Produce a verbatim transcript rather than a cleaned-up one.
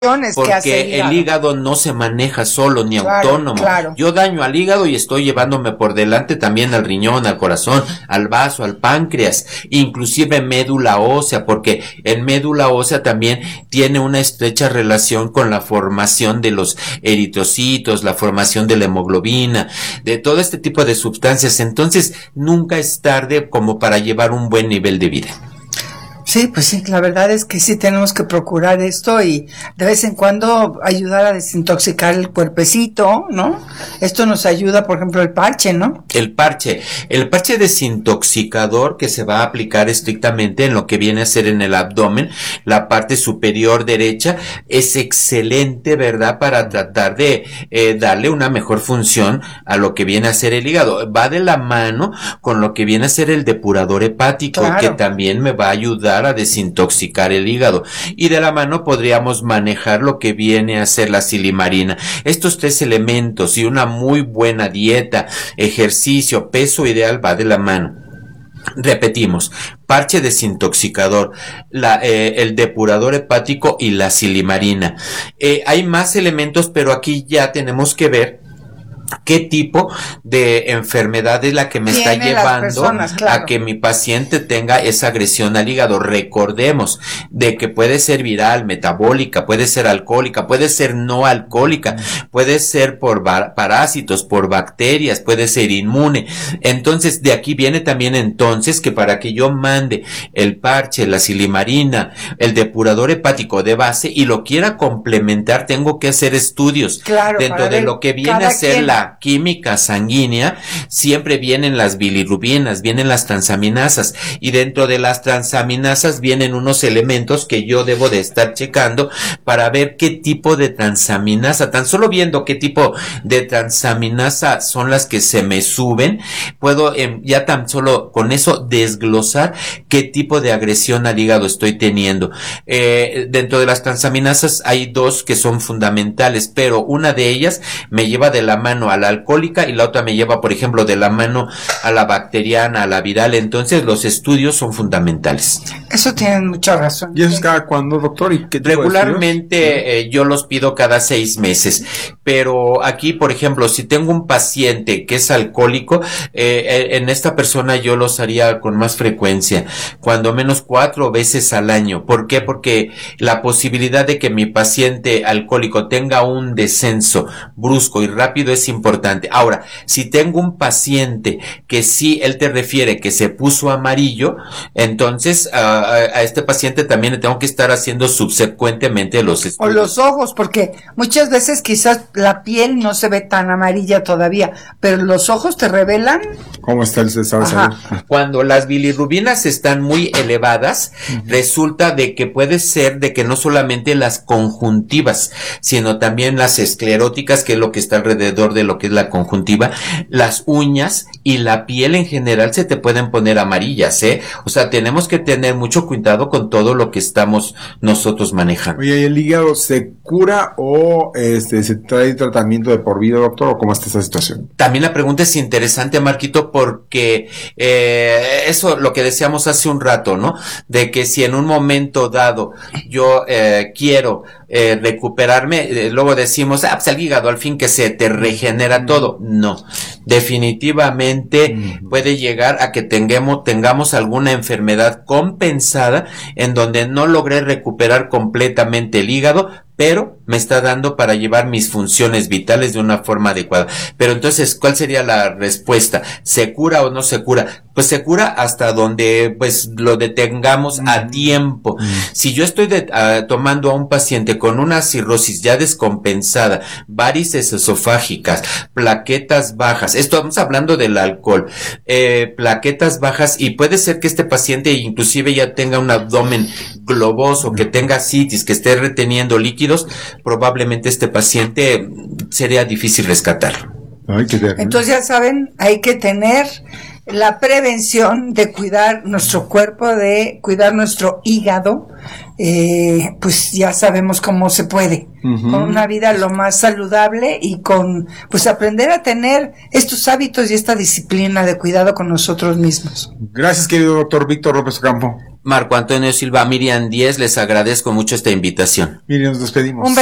porque hace el hígado. el hígado no se maneja solo ni Claro, autónomo. claro. Yo daño al hígado y estoy llevándome por delante también al riñón, al corazón, al vaso, al páncreas, inclusive médula ósea, porque el médula ósea también tiene una estrecha relación con la formación de los eritrocitos, la formación de la hemoglobina, de todo este tipo de sustancias. Entonces, nunca es tarde como para llevar un buen nivel de vida. Sí, pues sí, la verdad es que sí tenemos que procurar esto y de vez en cuando ayudar a desintoxicar el cuerpecito, ¿no? Esto nos ayuda, por ejemplo, el parche, ¿no? El parche, el parche desintoxicador que se va a aplicar estrictamente en lo que viene a ser en el abdomen, la parte superior derecha, es excelente, ¿verdad? Para tratar de eh, darle una mejor función a lo que viene a ser el hígado. Va de la mano con lo que viene a ser el depurador hepático, Claro. que también me va a ayudar a desintoxicar el hígado, y de la mano podríamos manejar lo que viene a ser la silimarina. Estos tres elementos y una muy buena dieta, ejercicio, peso ideal va de la mano. Repetimos, parche desintoxicador, la, eh, el depurador hepático y la silimarina. Eh, hay más elementos, pero aquí ya tenemos que ver qué tipo de enfermedad es la que me está llevando personas, claro. a que mi paciente tenga esa agresión al hígado. Recordemos de que puede ser viral, metabólica, puede ser alcohólica, puede ser no alcohólica, puede ser por parásitos, por bacterias, puede ser inmune. Entonces, de aquí viene también entonces que para que yo mande el parche, la silimarina, el depurador hepático de base y lo quiera complementar, tengo que hacer estudios. Claro, dentro de lo que viene a ser quien. la química sanguínea, siempre vienen las bilirrubinas, vienen las transaminasas, y dentro de las transaminasas vienen unos elementos que yo debo de estar checando para ver qué tipo de transaminasa, tan solo viendo qué tipo de transaminasa son las que se me suben, puedo eh, ya tan solo con eso desglosar qué tipo de agresión al hígado estoy teniendo. Eh, dentro de las transaminasas hay dos que son fundamentales, pero una de ellas me lleva de la mano a la alcohólica y la otra me lleva, por ejemplo, de la mano a la bacteriana, a la viral. Entonces los estudios son fundamentales. Eso tienen mucha razón. ¿Y eso es cada cuándo, doctor? ¿Y qué Regularmente eh, yo los pido cada seis meses, pero aquí, por ejemplo, si tengo un paciente que es alcohólico, eh, en esta persona yo los haría con más frecuencia, cuando menos cuatro veces al año. ¿Por qué? Porque la posibilidad de que mi paciente alcohólico tenga un descenso brusco y rápido es importante. Ahora, si tengo un paciente que sí, él te refiere que se puso amarillo, entonces a, a, a este paciente también le tengo que estar haciendo subsecuentemente los estudios. O los ojos, porque muchas veces quizás la piel no se ve tan amarilla todavía, pero los ojos te revelan cómo está el César. Cuando las bilirrubinas están muy elevadas, uh-huh. resulta de que puede ser de que no solamente las conjuntivas, sino también las escleróticas, que es lo que está alrededor de lo que es la conjuntiva, las uñas y la piel en general se te pueden poner amarillas, ¿eh? O sea, tenemos que tener mucho cuidado con todo lo que estamos nosotros manejando. Oye, ¿y el hígado se cura o este se trae tratamiento de por vida, doctor, o cómo está esa situación? También la pregunta es interesante, Marquito, porque eh, eso, lo que decíamos hace un rato, ¿no? De que si en un momento dado yo eh, quiero eh, recuperarme, eh, luego decimos, ah, pues el hígado al fin que se te regenera todo. No, definitivamente mm. puede llegar a que tengamos, tengamos alguna enfermedad compensada en donde no logré recuperar completamente el hígado, pero me está dando para llevar mis funciones vitales de una forma adecuada. Pero entonces, ¿cuál sería la respuesta? ¿Se cura o no se cura? Pues se cura hasta donde pues lo detengamos mm. a tiempo. Mm. Si yo estoy de, uh, tomando a un paciente con una cirrosis ya descompensada, varices esofágicas, plaquetas bajas, esto estamos hablando del alcohol, eh, plaquetas bajas, y puede ser que este paciente inclusive ya tenga un abdomen globoso, que tenga citis, que esté reteniendo líquidos, probablemente este paciente sería difícil rescatarlo. Ay, qué terrible. Entonces ya saben, hay que tener la prevención de cuidar nuestro cuerpo, de cuidar nuestro hígado, eh, pues ya sabemos cómo se puede, Ujú. con una vida lo más saludable y con, pues aprender a tener estos hábitos y esta disciplina de cuidado con nosotros mismos. Gracias, querido doctor Víctor López Ocampo. Marco Antonio Silva, Miriam Díez, les agradezco mucho esta invitación. Mire, nos despedimos. Un